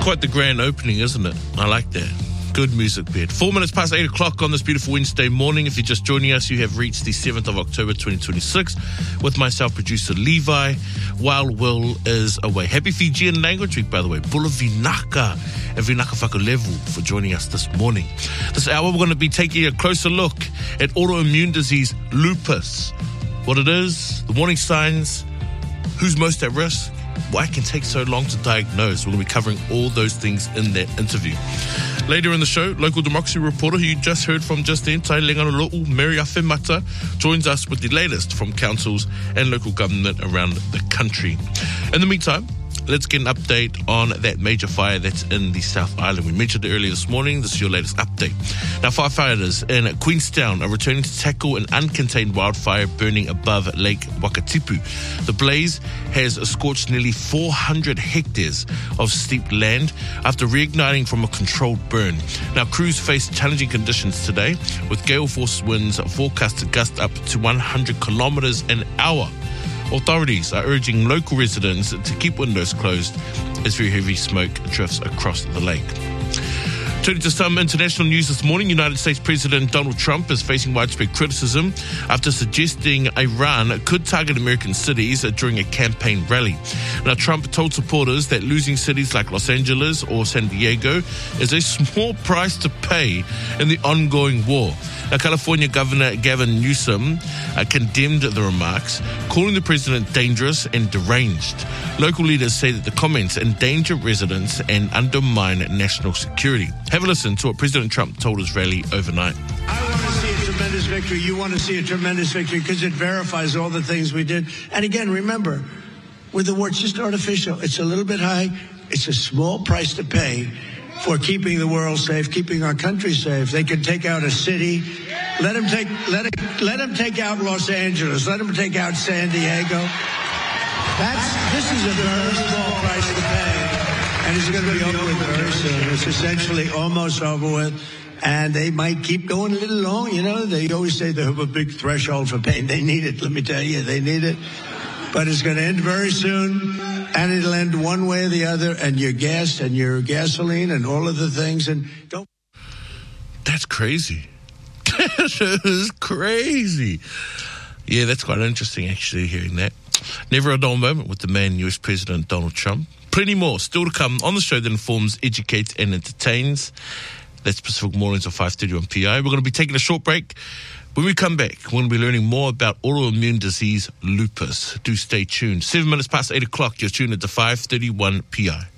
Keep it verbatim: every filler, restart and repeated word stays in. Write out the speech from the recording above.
Quite the grand opening, isn't it? I like that. Good music bed. Four minutes past eight o'clock on this beautiful Wednesday morning. If you're just joining us, you have reached the seventh of October twenty twenty-six with myself, producer Levi, while Will is away. Happy Fijian Language Week, by the way. Bula Vinaka and Vinaka Whakalevu for joining us this morning. This hour, we're going to be taking a closer look at autoimmune disease, lupus. What it is, the warning signs, who's most at risk, why it can take so long to diagnose. We're going to be covering all those things in that interview. Later in the show, local democracy reporter who you just heard from just then, Tai Lenganolo'u, Mary Afemata, joins us with the latest from councils and local government around the country. In the meantime, let's get an update on that major fire that's in the South Island. We mentioned it earlier this morning. This is your latest update. Now, firefighters in Queenstown are returning to tackle an uncontained wildfire burning above Lake Wakatipu. The blaze has scorched nearly four hundred hectares of steep land after reigniting from a controlled burn. Now, crews face challenging conditions today, with gale force winds forecast to gust up to one hundred kilometres an hour. Authorities are urging local residents to keep windows closed as very heavy smoke drifts across the lake. Turning to some international news this morning, United States President Donald Trump is facing widespread criticism after suggesting Iran could target American cities during a campaign rally. Now, Trump told supporters that losing cities like Los Angeles or San Diego is a small price to pay in the ongoing war. Now, California Governor Gavin Newsom uh, condemned the remarks, calling the president dangerous and deranged. Local leaders say that the comments endanger residents and undermine national security. Have a listen to what President Trump told his rally overnight. I want to see a tremendous victory. You want to see a tremendous victory because it verifies all the things we did. And again, remember, with the war, it's just artificial. It's a little bit high. It's a small price to pay for keeping the world safe, keeping our country safe. They can take out a city. Let them take, let it, let them take out Los Angeles. Let them take out San Diego. That's, this is a very small price to pay. And it's going to be over with very soon. It's essentially almost over with. And they might keep going a little long, you know. They always say they have a big threshold for pain. They need it, let me tell you. They need it. But it's going to end very soon. And it'll end one way or the other. And your gas and your gasoline and all of the things. And don't. That's crazy. That is crazy. Yeah, that's quite interesting, actually, hearing that. Never a dull moment with the man, U S President Donald Trump. Plenty more still to come on the show that informs, educates, and entertains. That's Pacific Mornings of five thirty on P I. We're going to be taking a short break. When we come back, we're going to be learning more about autoimmune disease, lupus. Do stay tuned. Seven minutes past eight o'clock, you're tuned into five thirty-one P I.